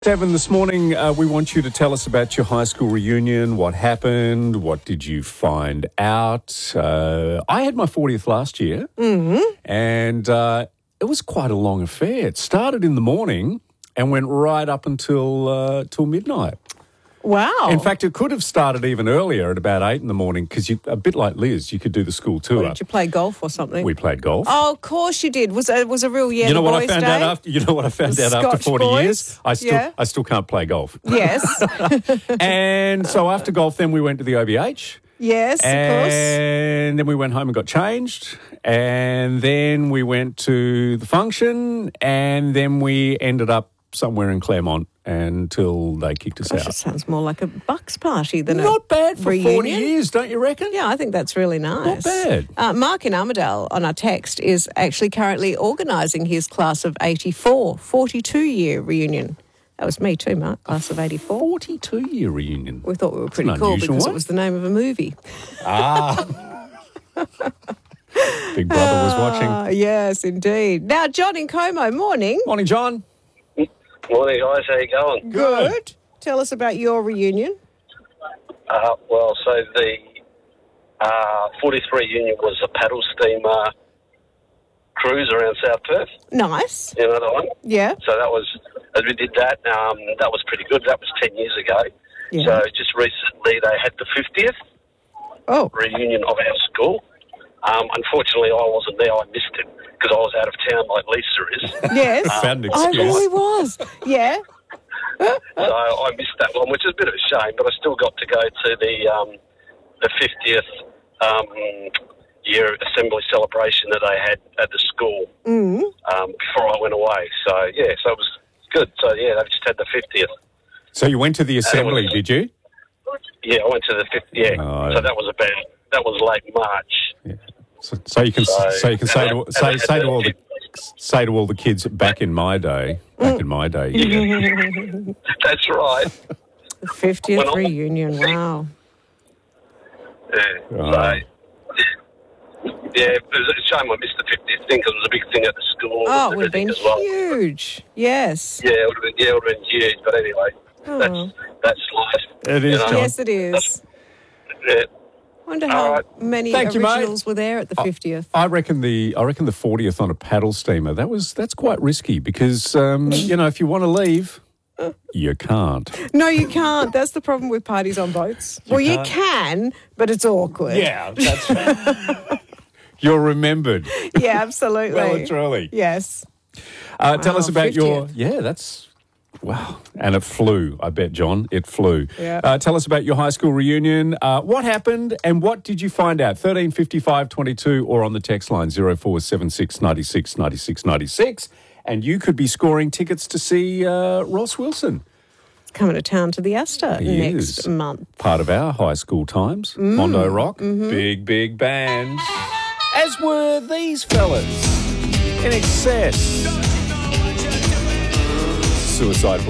Evan, this morning we want you to tell us about your high school reunion, what happened, what did you find out. I had my 40th last year, and it was quite a long affair. It started in the morning and went right up until till midnight. Wow. In fact, it could have started even earlier at about 8 in the morning because, a bit like Liz, you could do the school tour. Or did you play golf or something? We played golf. Oh, of course you did. Was a real You know what I found out after? You know what I found out after Scotch 40 boys? years? I still can't play golf. Yes. And so after golf, then we went to the OBH. Yes, of course. And then we went home and got changed. And then we went to the function. And then we ended up somewhere in Claremont until they kicked us Gosh, out. it sounds more like a bucks party than Not bad for reunion. 40 years, don't you reckon? Yeah, I think that's really nice. Not bad. Mark in Armidale on our text is actually currently organising his class of 84, 42-year reunion. That was me too, Mark, class of 84. 42-year reunion. We thought we were pretty an cool unusual because one. it was the name of a movie. Big Brother was watching. Yes, indeed. Now, John in Como, morning. Morning, John. Morning, guys. How you going? Good. Tell us about your reunion. So the 43 Union was a paddle steamer cruise around South Perth. Nice. You know that one? Yeah. So that was, as we did that, that was pretty good. That was 10 years ago. Yeah. So just recently they had the 50th reunion of our school. Unfortunately, I wasn't there. I missed it because I was out of town like Lisa is. Yes. Found an I excuse. really was. Yeah. So I missed that one, which is a bit of a shame, but I still got to go to the 50th year assembly celebration that they had at the school before I went away. So, yeah, so it was good. So, yeah, they just had the 50th. So you went to the assembly, did you? Yeah, I went to the 50th, yeah. Oh, So that was late March. Yeah. So you can say to all the kids back in my day. Yeah. That's right. The 50th reunion. Wow. Yeah. Oh. So, yeah, it was a shame I missed the 50th thing because it was a big thing at the school. Oh, and it would have been everything as well. huge. Yes. Yeah, it would have been huge. But anyway, that's life. It is, John. Yes, it is. Yeah. I wonder how many Thank you, mate. originals were there at the 50th. I reckon the 40th on a paddle steamer. That's quite risky because if you want to leave, you can't. No, you can't. That's the problem with parties on boats. You can, but it's awkward. Yeah, that's right. You're remembered. Yeah, absolutely. Well and truly. Yes. Tell us about 50th. that's. Wow. And it flew, I bet, John. It flew. Yeah. Tell us about your high school reunion. What happened and what did you find out? 13 55 22 or on the text line 0476 96 96 96. And you could be scoring tickets to see Ross Wilson. Coming to town to the Astor He next is. month. Part of our high school times. Mondo Rock. Big band. As were these fellas. In Excess. Suicide